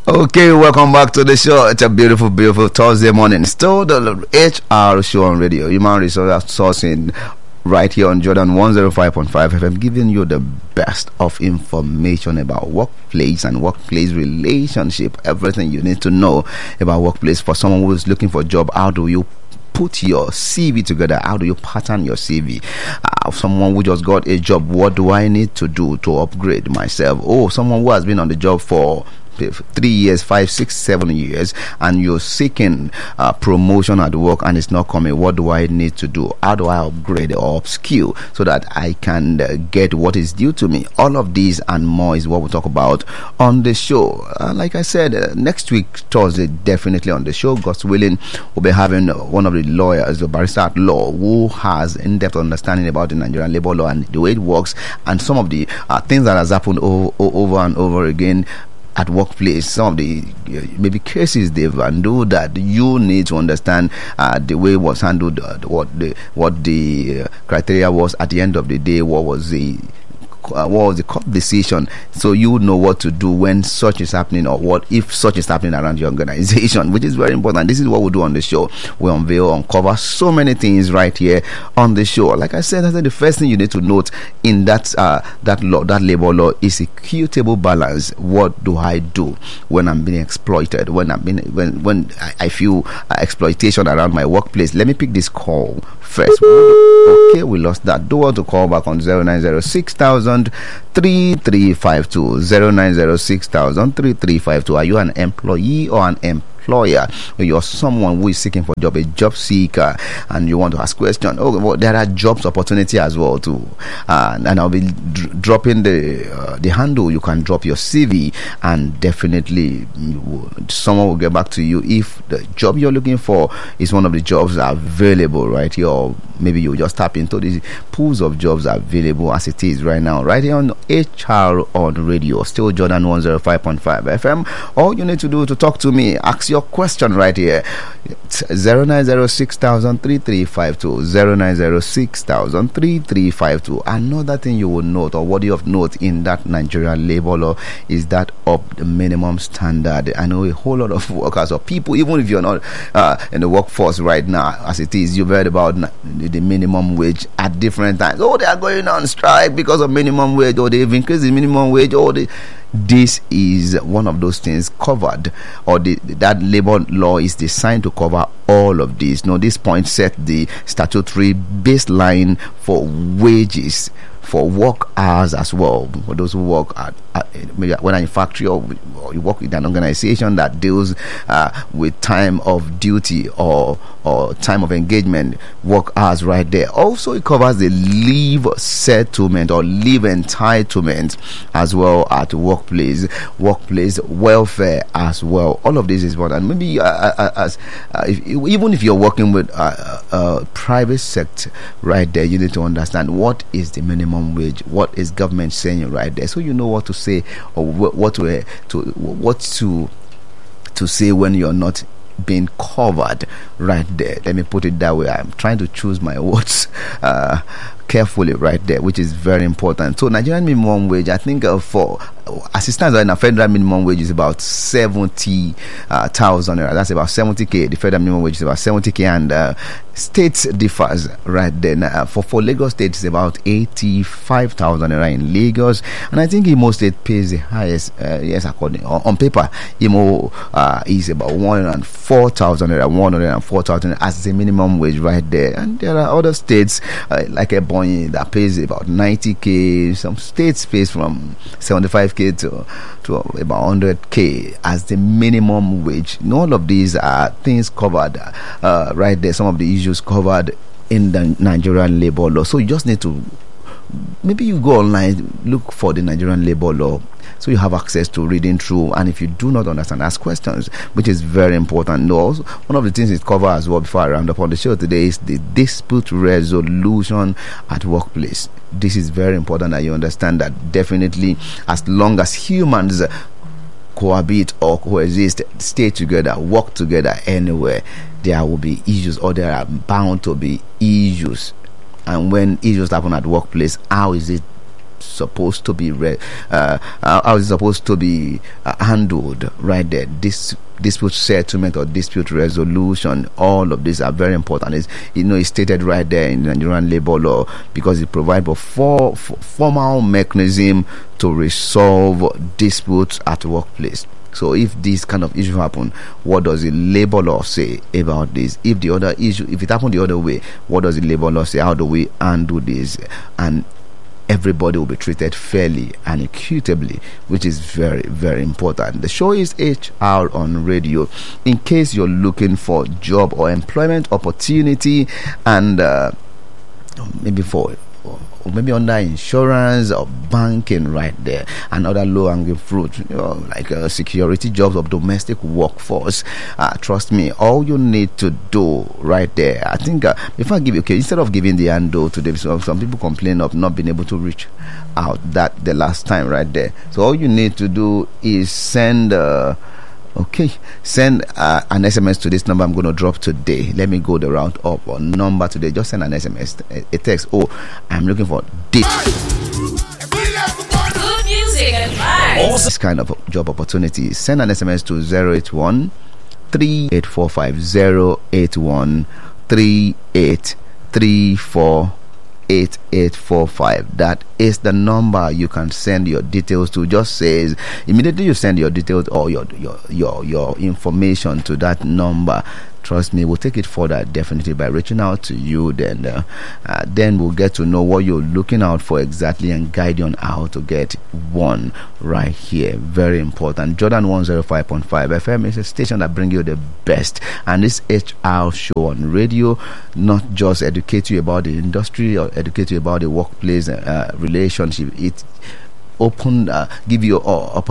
Okay, welcome back to the show. It's a beautiful, beautiful Thursday morning. Still the HR show on radio, human resource sourcing, right here on Jordan 105.5 FM, giving you the best of information about workplace and workplace relationship. Everything you need to know about workplace for someone who is looking for a job. How do you put your CV together? How do you pattern your CV? Someone who just got a job, what do I need to do to upgrade myself? Oh, someone who has been on the job for 3 years, 5, 6, 7 years, and you're seeking promotion at work and it's not coming. What do I need to do? How do I upgrade or upskill so that I can get what is due to me? All of these and more is what we'll talk about on the show. Like I said, next week Thursday, definitely on the show, God willing, we'll be having one of the lawyers, the barrister at law, who has in-depth understanding about the Nigerian labor law and the way it works, and some of the things that has happened over and over again at workplace, some of the maybe cases they've handled that you need to understand the way it was handled, what the criteria was at the end of the day, what was the court decision, so you know what to do when such is happening, or what if such is happening around your organization, which is very important. This is what we do on the show. We uncover so many things right here on the show. Like I said, I think the first thing you need to note in that labor law is equitable balance. What do I do when I'm being exploited, when I feel exploitation around my workplace? Let me pick this call first. Okay, we lost that. Do want to call back on 0906,000 3352 0906,000 3352. Are you an employee or an employer? Or you're someone who is seeking for a job seeker, and you want to ask questions? Oh, well, there are jobs opportunity as well too, and I'll be dropping the handle. You can drop your CV, and definitely someone will get back to you if the job you're looking for is one of the jobs that are available right here, or maybe you just tap into the pools of jobs available as it is right now, right here on HR on radio, still Jordan 105.5 FM. All you need to do to talk to me, ask your question right here. 0906,000 3352 0906,000 3352. Another thing you will note, or what you have note in that Nigerian labor law, is that of the minimum standard. I know a whole lot of workers or people, even if you're not in the workforce right now as it is, you've heard about the minimum wage at different times. Oh, they are going on strike because of minimum wage, or they've increased the minimum wage, or this is one of those things covered, or that labor law is designed to cover all of this. Now, this point set the statutory baseline for wages, for work hours as well, for those who work at when in factory, or you work with an organization that deals with time of duty or time of engagement, work hours right there. Also, it covers the leave settlement or leave entitlement as well at workplace welfare as well. All of this is important. Maybe even if you're working with private sector right there, you need to understand what is the minimum wage, what is government saying right there, so you know what to say, or what to say when you're not being covered right there. Let me put it that way. I'm trying to choose my words carefully right there, which is very important. So Nigerian minimum wage, I think for assistance right now, federal minimum wage is about 70,000. That's about 70k. The federal minimum wage is about 70k, and states differs right there. For Lagos State, it's about 85,000 in Lagos, and I think Imo State pays the highest. Yes, according on paper, Imo is about 104,000 as the minimum wage right there. And there are other states like Ebonyi that pays about 90k. Some states pays from 75k to about 100k as the minimum wage. And all of these are things covered right there. Some of the issues covered in the Nigerian labor law. So you just need to, maybe you go online, look for the Nigerian labor law, so you have access to reading through, and if you do not understand, ask questions, which is very important. Also, one of the things it covers as well, before I round up on the show today, is the dispute resolution at workplace. This is very important that you understand that. Definitely, as long as humans cohabit or coexist, stay together, work together anywhere, there will be issues, or there are bound to be issues. And when issues happen at workplace, how is it supposed to be handled right there. This dispute settlement or dispute resolution, all of these are very important. It's stated right there in the Nigerian labor law, because it provides for formal mechanism to resolve disputes at workplace. So if this kind of issue happen, what does the labor law say about this? If it happened the other way, what does the labor law say? How do we undo this? And everybody will be treated fairly and equitably, which is very, very important. The show is HR on Radio. In case you're looking for job or employment opportunity, and maybe under insurance or banking right there, and other low-hanging fruit, like security jobs of domestic workforce, trust me, all you need to do right there, I think, before I give you, instead of giving the handle today, some people complain of not being able to reach out the last time right there. So all you need to do is send an SMS to this number I'm going to drop today. Let me go the round up on number today. Just send an SMS, a text. I'm looking for this good music and vibes. This kind of job opportunity. Send an SMS to 081 3845 081 3834 8845. That is the number you can send your details to. Just says immediately you send your details or your information to that number, trust me, we'll take it further definitely by reaching out to you. Then we'll get to know what you're looking out for exactly and guide you on how to get one right here. Very important. Jordan 105.5 FM is a station that brings you the best, and this HR show on radio not just educate you about the industry or educate you about the workplace relationship. It give you opportunity